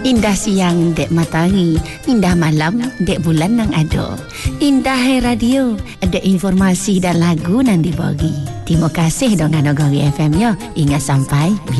Indah siang dek matahari, indah malam dek bulan nang ado. Indah radio, ada informasi dan lagu nang dibagi. Terima kasih dengan Nagari FM ya. Ingat sampai